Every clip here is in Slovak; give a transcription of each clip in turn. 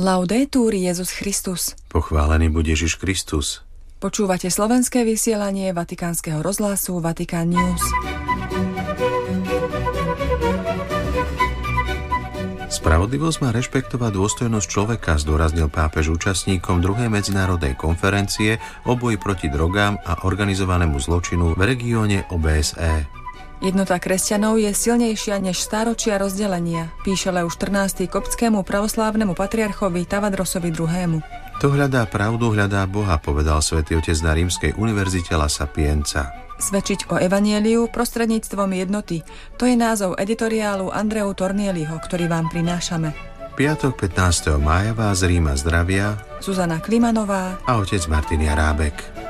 Laudetur Jesus Christus. Pochválený buď Ježiš Kristus. Počúvate slovenské vysielanie Vatikánskeho rozhlasu Vatikán News. Spravodlivosť má rešpektovať dôstojnosť človeka, zdôraznil pápež účastníkom 2. medzinárodnej konferencie o boji proti drogám a organizovanému zločinu v regióne OBSE. Jednota kresťanov je silnejšia než stáročia rozdelenia, píše Leo XIV. Koptskému pravoslávnemu patriarchovi Tavadrosovi II. To hľadá pravdu, hľadá Boha, povedal svätý otec na Rímskej univerzite La Sapienza. Svedčiť o evanjeliu prostredníctvom jednoty. To je názov editoriálu Andreu Tornieliho, ktorý vám prinášame. Piatok 15. mája vás z Ríma zdravia Zuzana Klimanová a otec Martin Jarábek.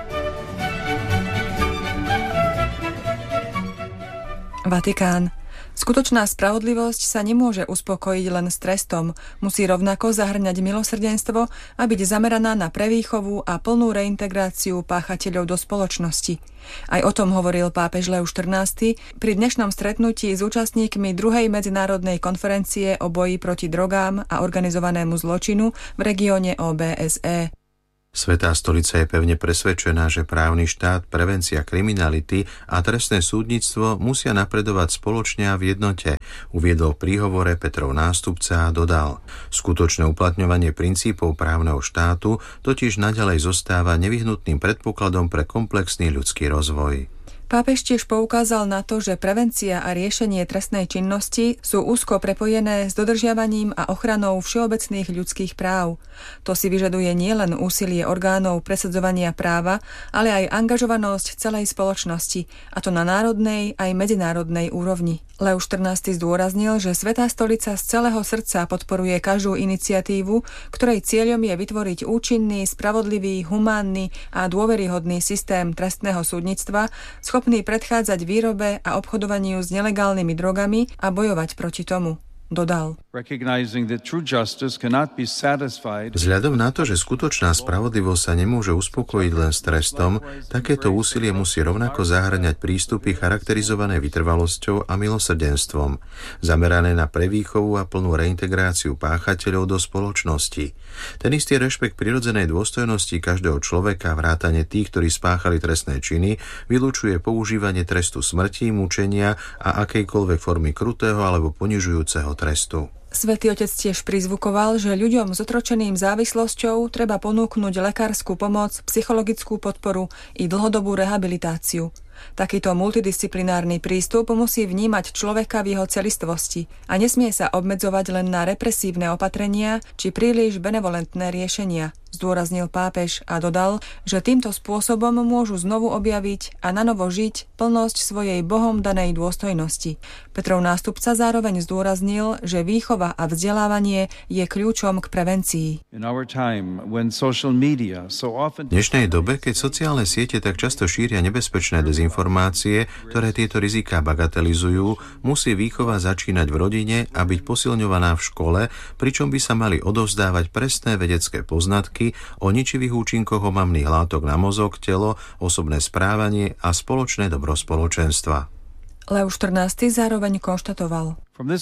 Vatikán. Skutočná spravodlivosť sa nemôže uspokojiť len s trestom, musí rovnako zahrňať milosrdenstvo a byť zameraná na prevýchovu a plnú reintegráciu páchateľov do spoločnosti. Aj o tom hovoril pápež Leo XIV. Pri dnešnom stretnutí s účastníkmi 2. medzinárodnej konferencie o boji proti drogám a organizovanému zločinu v regióne OBSE. Svätá stolica je pevne presvedčená, že právny štát, prevencia kriminality a trestné súdnictvo musia napredovať spoločne a v jednote, uviedol v príhovore Petrov nástupca a dodal: skutočné uplatňovanie princípov právneho štátu totiž naďalej zostáva nevyhnutným predpokladom pre komplexný ľudský rozvoj. Pápež tiež poukázal na to, že prevencia a riešenie trestnej činnosti sú úzko prepojené s dodržiavaním a ochranou všeobecných ľudských práv. To si vyžaduje nielen úsilie orgánov presadzovania práva, ale aj angažovanosť celej spoločnosti, a to na národnej aj medzinárodnej úrovni. Leo XIV. Zdôraznil, že Svätá stolica z celého srdca podporuje každú iniciatívu, ktorej cieľom je vytvoriť účinný, spravodlivý, humánny a dôveryhodný systém trestného súdnictva, schopný predchádzať výrobe a obchodovaniu s nelegálnymi drogami a bojovať proti tomu. Dodal. Vzhľadom na to, že skutočná spravodlivosť sa nemôže uspokojiť len s trestom, takéto úsilie musí rovnako zahŕňať prístupy charakterizované vytrvalosťou a milosrdenstvom, zamerané na prevýchovu a plnú reintegráciu páchateľov do spoločnosti. Ten istý rešpekt prirodzenej dôstojnosti každého človeka, vrátane tých, ktorí spáchali trestné činy, vylučuje používanie trestu smrti, mučenia a akejkoľvek formy krutého alebo ponižujúceho trestu. Svätý Otec tiež prizvukoval, že ľuďom s otročeným závislosťou treba ponúknuť lekárskú pomoc, psychologickú podporu i dlhodobú rehabilitáciu. Takýto multidisciplinárny prístup musí vnímať človeka v jeho celistvosti a nesmie sa obmedzovať len na represívne opatrenia či príliš benevolentné riešenia, zdôraznil pápež a dodal, že týmto spôsobom môžu znovu objaviť a nanovo žiť plnosť svojej Bohom danej dôstojnosti. Petrov nástupca zároveň zdôraznil, že výchova a vzdelávanie je kľúčom k prevencii. V dnešnej dobe, keď sociálne siete tak často šíria nebezpečné dezinformácie, ktoré tieto riziká bagatelizujú, musí výchova začínať v rodine a byť posilňovaná v škole, pričom by sa mali odovzdávať presné vedecké poznatky o ničivých účinkoch omamných látok na mozog, telo, osobné správanie a spoločné dobro spoločenstva. Leo XIV. Zároveň konštatoval: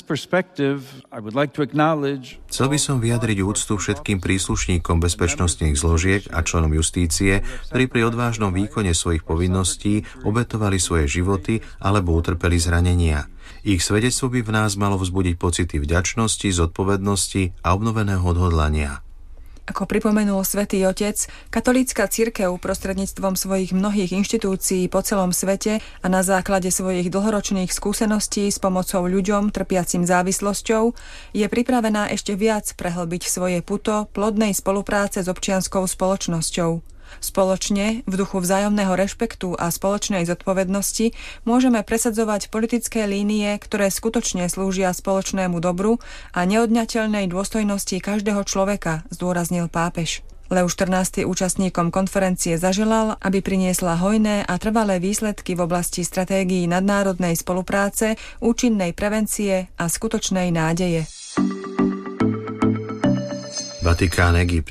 Chcel by som vyjadriť úctu všetkým príslušníkom bezpečnostných zložiek a členom justície, ktorí pri odvážnom výkone svojich povinností obetovali svoje životy alebo utrpeli zranenia. Ich svedectvo by v nás malo vzbudiť pocity vďačnosti, zodpovednosti a obnoveného odhodlania. Ako pripomenul Svätý Otec, katolícka cirkev prostredníctvom svojich mnohých inštitúcií po celom svete a na základe svojich dlhoročných skúseností s pomocou ľuďom trpiacim závislosťou je pripravená ešte viac prehlbiť svoje puto plodnej spolupráce s občianskou spoločnosťou. Spoločne, v duchu vzájomného rešpektu a spoločnej zodpovednosti, môžeme presadzovať politické línie, ktoré skutočne slúžia spoločnému dobru a neodňateľnej dôstojnosti každého človeka, zdôraznil pápež. Leo XIV. Účastníkom konferencie zaželal, aby priniesla hojné a trvalé výsledky v oblasti stratégií nadnárodnej spolupráce, účinnej prevencie a skutočnej nádeje. Vatikán, Egypt.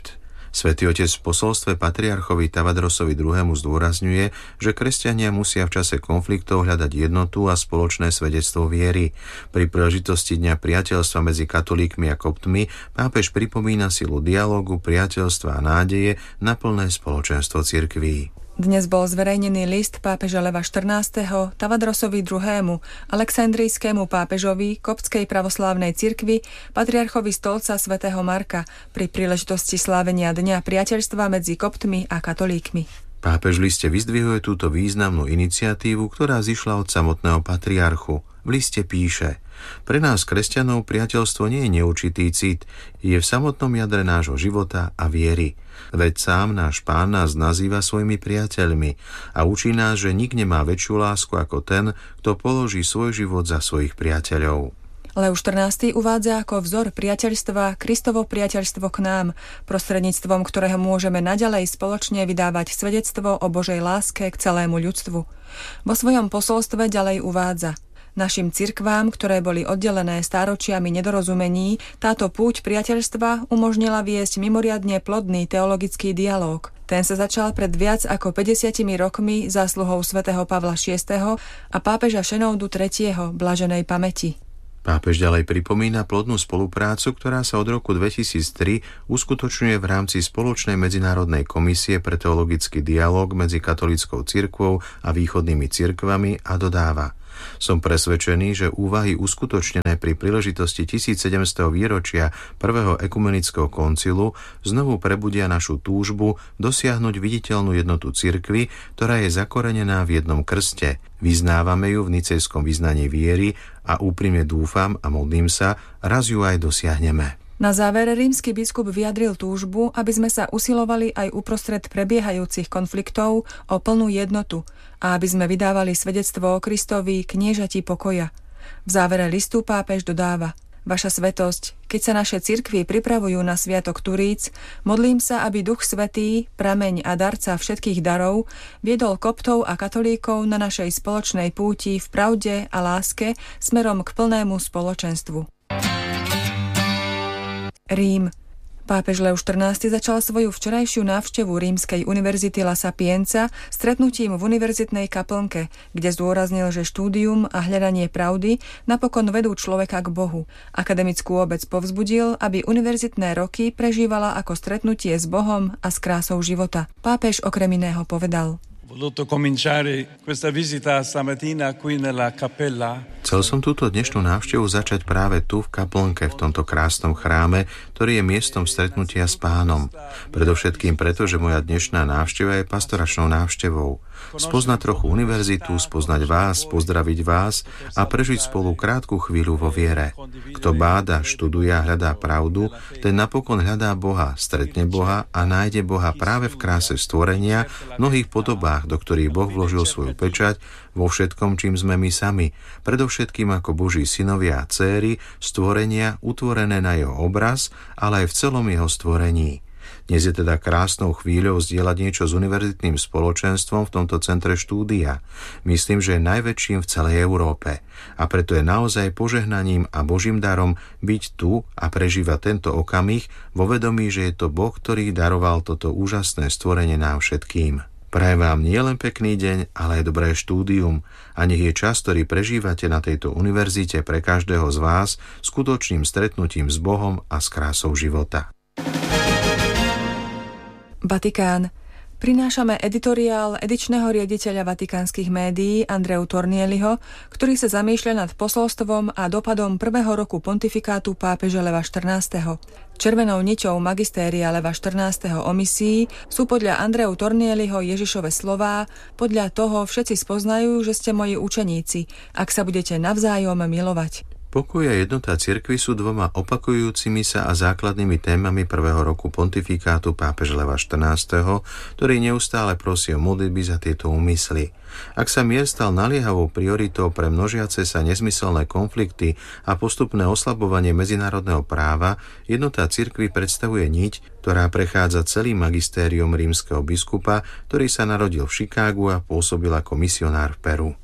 Svätý Otec v posolstve patriarchovi Tavadrosovi II. Zdôrazňuje, že kresťania musia v čase konfliktov hľadať jednotu a spoločné svedectvo viery. Pri príležitosti Dňa priateľstva medzi katolíkmi a koptmi pápež pripomína silu dialógu, priateľstva a nádeje na plné spoločenstvo cirkví. Dnes bol zverejnený list pápeža Leva XIV. Tavadrosovi II., Alexandrijskému pápežovi, koptskej pravoslávnej cirkvi, patriarchovi stolca svätého Marka pri príležitosti slávenia Dňa priateľstva medzi koptmi a katolíkmi. Pápež v liste vyzdvihuje túto významnú iniciatívu, ktorá zišla od samotného patriarchu. V liste píše: Pre nás, kresťanov, priateľstvo nie je neurčitý cit, je v samotnom jadre nášho života a viery. Veď sám náš Pán nás nazýva svojimi priateľmi a učí nás, že nik nemá väčšiu lásku ako ten, kto položí svoj život za svojich priateľov. Leo XIV. Uvádza ako vzor priateľstva Kristovo priateľstvo k nám, prostredníctvom ktorého môžeme naďalej spoločne vydávať svedectvo o Božej láske k celému ľudstvu. Vo svojom posolstve ďalej uvádza: Našim cirkvám, ktoré boli oddelené stáročiami nedorozumení, táto púť priateľstva umožnila viesť mimoriadne plodný teologický dialóg. Ten sa začal pred viac ako 50 rokmi zásluhou svätého Pavla VI. A pápeža Šenódu III. Blaženej pamäti. Pápež ďalej pripomína plodnú spoluprácu, ktorá sa od roku 2003 uskutočňuje v rámci spoločnej medzinárodnej komisie pre teologický dialóg medzi katolíckou cirkvou a východnými cirkvami a dodáva: Som presvedčený, že úvahy uskutočnené pri príležitosti 1700. výročia prvého ekumenického koncilu znovu prebudia našu túžbu dosiahnuť viditeľnú jednotu cirkvi, ktorá je zakorenená v jednom krste. Vyznávame ju v nicejskom vyznaní viery a úprimne dúfam a modlím sa, raz ju aj dosiahneme. Na záver rímsky biskup vyjadril túžbu, aby sme sa usilovali aj uprostred prebiehajúcich konfliktov o plnú jednotu a aby sme vydávali svedectvo o Kristovi, kniežati pokoja. V závere listu pápež dodáva: Vaša svätosť, keď sa naše cirkvi pripravujú na sviatok Turíc, modlím sa, aby Duch Svätý, prameň a darca všetkých darov, viedol koptov a katolíkov na našej spoločnej púti v pravde a láske smerom k plnému spoločenstvu. Rím. Pápež Leo XIV. Začal svoju včerajšiu návštevu Rímskej univerzity La Sapienza stretnutím v univerzitnej kaplnke, kde zdôraznil, že štúdium a hľadanie pravdy napokon vedú človeka k Bohu. Akademickú obec povzbudil, aby univerzitné roky prežívala ako stretnutie s Bohom a s krásou života. Pápež okrem iného povedal: Chcel som túto dnešnú návštevu začať práve tu v kaplnke, v tomto krásnom chráme, ktorý je miestom stretnutia s Pánom. Predovšetkým preto, že moja dnešná návšteva je pastoračnou návštevou. Spoznať trochu univerzitu, spoznať vás, pozdraviť vás a prežiť spolu krátku chvíľu vo viere. Kto báda, študuje a hľadá pravdu, ten napokon hľadá Boha, stretne Boha a nájde Boha práve v kráse stvorenia, mnohých podobách, do ktorých Boh vložil svoju pečať, vo všetkom, čím sme my sami, predovšetkým ako Boží synovia a dcéry, stvorenia utvorené na jeho obraz, ale aj v celom jeho stvorení. Dnes je teda krásnou chvíľou zdieľať niečo s univerzitným spoločenstvom v tomto centre štúdia. Myslím, že je najväčším v celej Európe. A preto je naozaj požehnaním a Božím darom byť tu a prežívať tento okamih vo vedomí, že je to Boh, ktorý daroval toto úžasné stvorenie nám všetkým. Prajem vám nielen pekný deň, ale aj dobré štúdium a nech je čas, ktorý prežívate na tejto univerzite pre každého z vás skutočným stretnutím s Bohom a s krásou života. Vatikán. Prinášame editoriál edičného riaditeľa vatikánskych médií Andreu Tornieliho, ktorý sa zamýšľa nad posolstvom a dopadom prvého roku pontifikátu pápeža Leva XIV. Červenou niťou magistéria Leva XIV. O misii sú podľa Andreu Tornieliho Ježišove slová: podľa toho všetci spoznajú, že ste moji učeníci, ak sa budete navzájom milovať. Pokoj a jednota cirkvi sú dvoma opakujúcimi sa a základnými témami prvého roku pontifikátu pápeža Leva XIV., ktorý neustále prosí o modlitby za tieto úmysly. Ak sa mier stal naliehavou prioritou pre množiace sa nezmyselné konflikty a postupné oslabovanie medzinárodného práva, jednota cirkvi predstavuje niť, ktorá prechádza celým magistériom rímskeho biskupa, ktorý sa narodil v Chicagu a pôsobil ako misionár v Peru.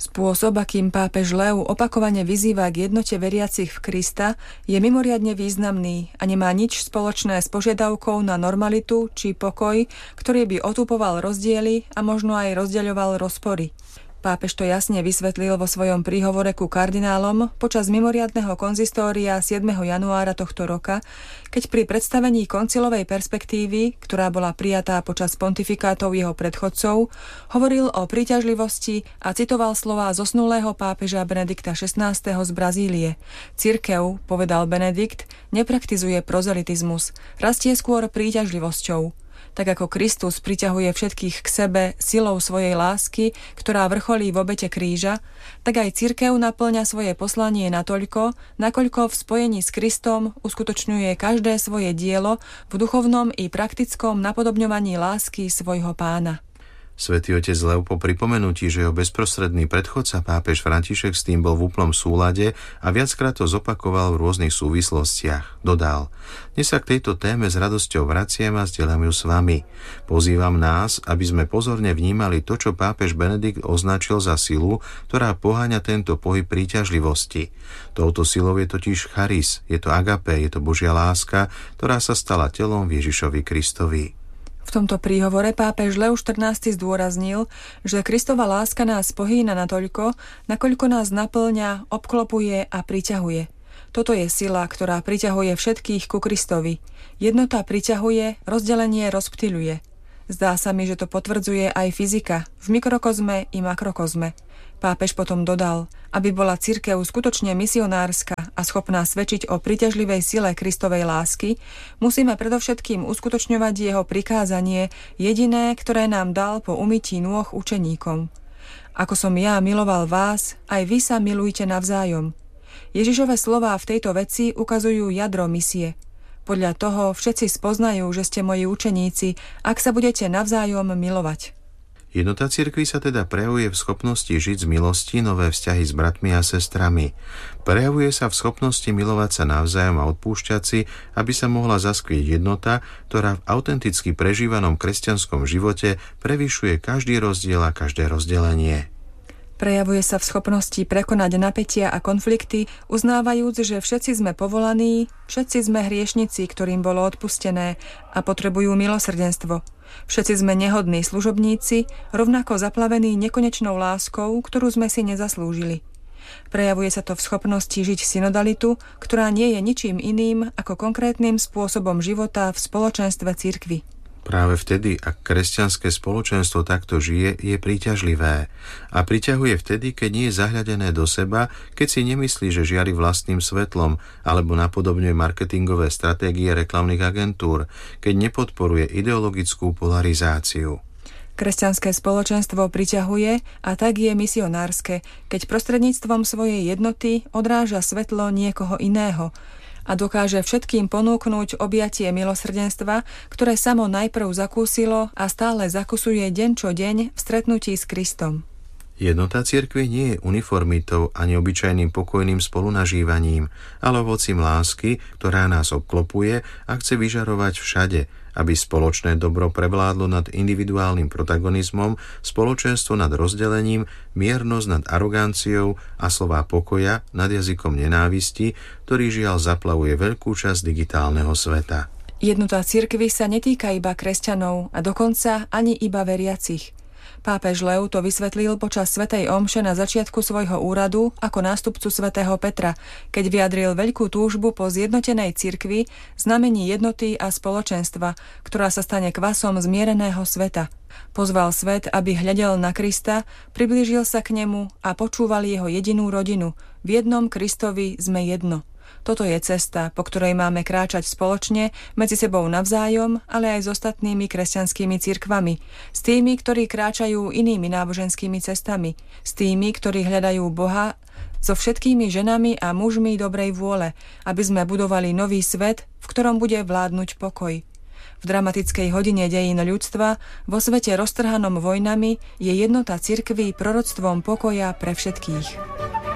Spôsob, akým pápež Leo opakovane vyzýva k jednote veriacich v Krista, je mimoriadne významný a nemá nič spoločné s požiadavkou na normalitu či pokoj, ktorý by otupoval rozdiely a možno aj rozdeľoval rozpory. Pápež to jasne vysvetlil vo svojom príhovore ku kardinálom počas mimoriadneho konzistória 7. januára tohto roka, keď pri predstavení koncilovej perspektívy, ktorá bola prijatá počas pontifikátov jeho predchodcov, hovoril o príťažlivosti a citoval slová zosnulého pápeža Benedikta XVI. Z Brazílie. Cirkev, povedal Benedikt, nepraktizuje prozelitizmus, rastie skôr príťažlivosťou. Tak ako Kristus priťahuje všetkých k sebe silou svojej lásky, ktorá vrcholí v obete kríža, tak aj cirkev napĺňa svoje poslanie natoľko, nakoľko v spojení s Kristom uskutočňuje každé svoje dielo v duchovnom i praktickom napodobňovaní lásky svojho Pána. Svätý otec Leo po pripomenutí, že jeho bezprostredný predchodca pápež František s tým bol v úplnom súlade a viackrát to zopakoval v rôznych súvislostiach, dodal: Dnes sa k tejto téme s radosťou vraciem a zdieľam ju s vami. Pozývam nás, aby sme pozorne vnímali to, čo pápež Benedikt označil za silu, ktorá poháňa tento pohyb príťažlivosti. Touto silou je totiž charis, je to agape, je to Božia láska, ktorá sa stala telom Ježišovi Kristovi. V tomto príhovore pápež Leo XIV zdôraznil, že Kristova láska nás pohýna natoľko, nakoľko nás napĺňa, obklopuje a priťahuje. Toto je sila, ktorá priťahuje všetkých ku Kristovi. Jednota priťahuje, rozdelenie rozptyľuje. Zdá sa mi, že to potvrdzuje aj fyzika, v mikrokozme i makrokozme. Pápež potom dodal, aby bola cirkev skutočne misionárska a schopná svedčiť o príťažlivej sile Kristovej lásky, musíme predovšetkým uskutočňovať jeho prikázanie, jediné, ktoré nám dal po umytí nôh učeníkom. Ako som ja miloval vás, aj vy sa milujte navzájom. Ježišove slová v tejto veci ukazujú jadro misie. Podľa toho všetci spoznajú, že ste moji učeníci, ak sa budete navzájom milovať. Jednota cirkvi sa teda prejavuje v schopnosti žiť z milosti nové vzťahy s bratmi a sestrami. Prejavuje sa v schopnosti milovať sa navzájom a odpúšťať si, aby sa mohla zaskvieť jednota, ktorá v autenticky prežívanom kresťanskom živote prevyšuje každý rozdiel a každé rozdelenie. Prejavuje sa v schopnosti prekonať napätia a konflikty, uznávajúc, že všetci sme povolaní, všetci sme hriešnici, ktorým bolo odpustené a potrebujú milosrdenstvo. Všetci sme nehodní služobníci, rovnako zaplavení nekonečnou láskou, ktorú sme si nezaslúžili. Prejavuje sa to v schopnosti žiť synodalitu, ktorá nie je ničím iným ako konkrétnym spôsobom života v spoločenstve cirkvi. Práve vtedy, ak kresťanské spoločenstvo takto žije, je príťažlivé. A priťahuje vtedy, keď nie je zahľadené do seba, keď si nemyslí, že žiari vlastným svetlom, alebo napodobňuje marketingové stratégie reklamných agentúr, keď nepodporuje ideologickú polarizáciu. Kresťanské spoločenstvo priťahuje a tak je misionárske, keď prostredníctvom svojej jednoty odráža svetlo niekoho iného a dokáže všetkým ponúknuť objatie milosrdenstva, ktoré samo najprv zakúsilo a stále zakusuje deň čo deň v stretnutí s Kristom. Jednota cirkvi nie je uniformitou ani obyčajným pokojným spolunažívaním, ale ovocím lásky, ktorá nás obklopuje a chce vyžarovať všade, aby spoločné dobro prevládlo nad individuálnym protagonizmom, spoločenstvo nad rozdelením, miernosť nad aroganciou a slová pokoja nad jazykom nenávisti, ktorý žiaľ zaplavuje veľkú časť digitálneho sveta. Jednota cirkvi sa netýka iba kresťanov a dokonca ani iba veriacich. Pápež Leo to vysvetlil počas svätej omše na začiatku svojho úradu ako nástupcu svätého Petra, keď vyjadril veľkú túžbu po zjednotenej cirkvi, znamení jednoty a spoločenstva, ktorá sa stane kvasom zmiereného sveta. Pozval svet, aby hľadel na Krista, priblížil sa k nemu a počúval jeho jedinú rodinu. V jednom Kristovi sme jedno. Toto je cesta, po ktorej máme kráčať spoločne, medzi sebou navzájom, ale aj s ostatnými kresťanskými cirkvami, s tými, ktorí kráčajú inými náboženskými cestami, s tými, ktorí hľadajú Boha, so všetkými ženami a mužmi dobrej vôle, aby sme budovali nový svet, v ktorom bude vládnuť pokoj. V dramatickej hodine dejín ľudstva, vo svete roztrhanom vojnami, je jednota cirkví proroctvom pokoja pre všetkých.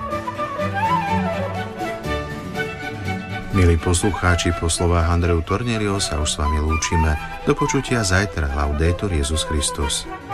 Milí poslucháči, po slovách Andreu Tornelio sa už s vami lúčime. Do počutia zajtra. Laudetur Jesus Christus.